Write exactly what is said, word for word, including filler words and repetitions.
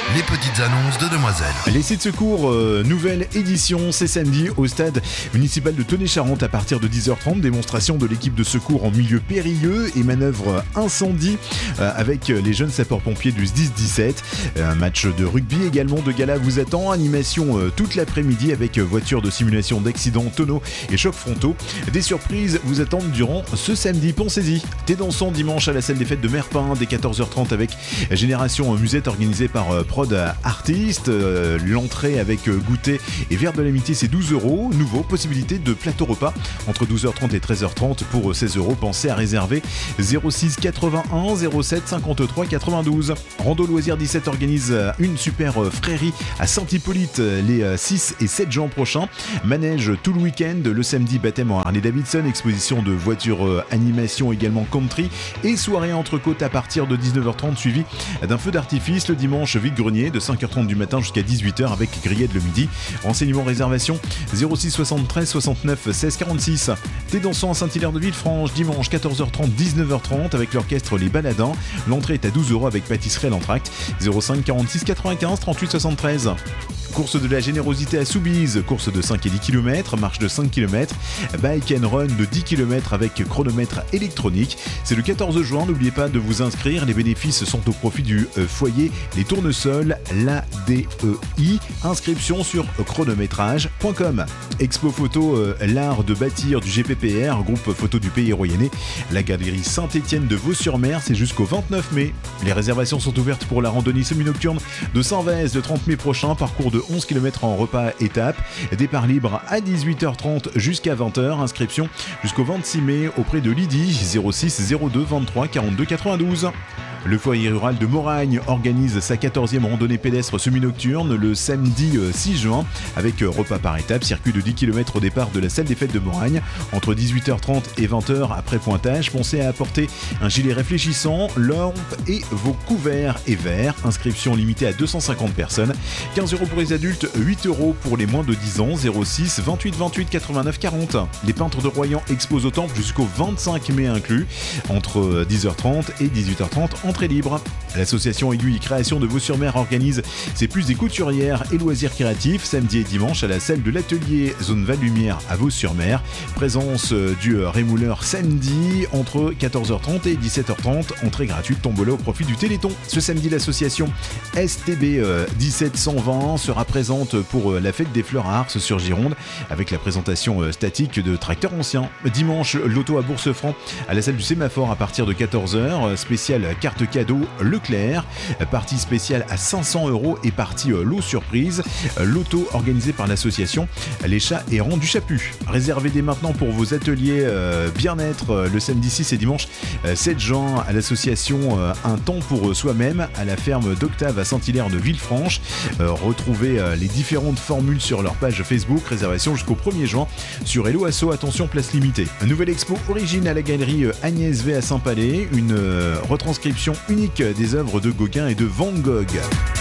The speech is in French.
les petites annonces de Demoiselles. Les sites secours, euh, nouvelle édition, c'est samedi au stade municipal de Tenay-Charente à partir de dix heures trente. Démonstration de l'équipe de secours en milieu périlleux et manœuvre incendie euh, avec les jeunes sapeurs-pompiers du S dix dix-sept. Un match de rugby également de gala vous attend. Animation euh, toute l'après-midi avec voiture de simulation d'accidents, tonneaux et chocs frontaux. Des surprises vous attendent durant ce samedi. Pensez-y. Thé dansant dimanche à la salle des fêtes de Merpin dès quatorze heures trente avec Génération Musette organisée par euh, Prod Artiste. Euh, l'entrée avec euh, goûter et verre de l'amitié c'est douze euros. Nouveau, possibilité de plateau repas entre douze heures trente et treize heures trente pour seize euros. Pensez à réserver zéro six quatre-vingt-un zéro sept cinquante-trois quatre-vingt-douze. Rando Loisirs dix-sept organise une super frérie à Saint-Hippolyte les six et sept juin prochains. Manège tout le week-end, le samedi baptême en Harley-Davidson, exposition de voitures, animation également country et soirée entre côtes à partir de dix-neuf heures trente suivi d'un feu d'artifice le dimanche vide-grenier de cinq heures trente du matin jusqu'à dix-huit heures avec grillade le midi. Renseignements réservation zéro six soixante-treize soixante-neuf seize quarante-six. Thé dansant à Saint-Hilaire-de-Villefranche dimanche quatorze heures trente dix-neuf heures trente avec l'orchestre Les Baladins. L'entrée est à douze euros avec pâtisserie à l'entracte. zéro cinq quarante-six quatre-vingt-quinze trente-huit soixante-treize. Course de la générosité à Soubise, course de cinq et dix kilomètres, marche de cinq kilomètres, bike and run de dix kilomètres avec chronomètre électronique. C'est le quatorze juin, n'oubliez pas de vous inscrire, les bénéfices sont au profit du euh, foyer Les Tournesols, l'A D E I. Inscription sur chronométrage point com. Expo photo, euh, l'art de bâtir du G P P R, groupe photo du Pays Royennais, la galerie Saint-Étienne de Vaux-sur-Mer, c'est jusqu'au vingt-neuf mai. Les réservations sont ouvertes pour la randonnée semi-nocturne de Saint-Vez le trente mai prochain, parcours de onze kilomètres en repas étape, départ libre à dix-huit heures trente jusqu'à vingt heures, inscription jusqu'au vingt-six mai auprès de Lydie zéro six zéro deux vingt-trois quarante-deux quatre-vingt-douze. Le foyer rural de Moragne organise sa quatorzième randonnée pédestre semi-nocturne le samedi six juin avec repas par étape, circuit de dix kilomètres au départ de la salle des fêtes de Moragne entre dix-huit heures trente et vingt heures après pointage. Pensez à apporter un gilet réfléchissant, lampe et vos couverts et verres. Inscription limitée à deux cent cinquante personnes. quinze euros pour les adultes, huit euros pour les moins de dix ans. zéro six vingt-huit vingt-huit quatre-vingt-neuf quarante. Les peintres de Royan exposent au temple jusqu'au vingt-cinq mai inclus entre dix heures trente et dix-huit heures trente. Entrée libre. L'association Aiguille Création de Vaux-sur-Mer organise ses plus des couturières et loisirs créatifs samedi et dimanche à la salle de l'atelier Zone Val-Lumière à Vaux-sur-Mer. Présence du rémouleur samedi entre quatorze heures trente et dix-sept heures trente. Entrée gratuite, tombola au profit du Téléthon. Ce samedi, l'association S T B dix-sept cent vingt sera présente pour la fête des fleurs à Ars sur Gironde avec la présentation statique de tracteurs anciens. Dimanche, l'auto à Bourse-Franc à la salle du Sémaphore à partir de quatorze heures. Spécial carte cadeau Leclerc, partie spéciale à cinq cents euros et partie lot surprise. L'auto organisée par l'association Les Chats Errants du Chaput. Réservez dès maintenant pour vos ateliers euh, bien-être euh, le samedi six et dimanche euh, sept juin à l'association euh, Un temps pour soi-même à la ferme d'Octave à Saint-Hilaire de Villefranche. Euh, retrouvez euh, les différentes formules sur leur page Facebook. Réservation jusqu'au premier juin sur Hello Asso. Attention, place limitée. Un nouvel expo origine à la galerie euh, Agnès V à Saint-Palais. Une euh, retranscription unique des œuvres de Gauguin et de Van Gogh.